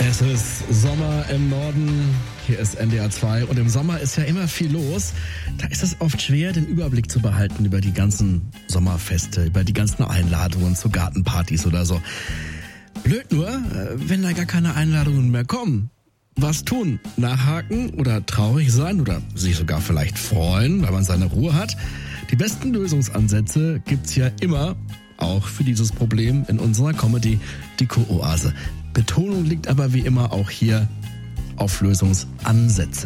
Es ist Sommer im Norden, hier ist NDR 2 und im Sommer ist ja immer viel los. Da ist es oft schwer, den Überblick zu behalten über die ganzen Sommerfeste, über die ganzen Einladungen zu Gartenpartys oder so. Blöd nur, wenn da gar keine Einladungen mehr kommen. Was tun? Nachhaken oder traurig sein oder sich sogar vielleicht freuen, weil man seine Ruhe hat? Die besten Lösungsansätze gibt's ja immer, auch für dieses Problem in unserer Comedy, die Kurioase. Betonung liegt aber wie immer auch hier auf Lösungsansätze.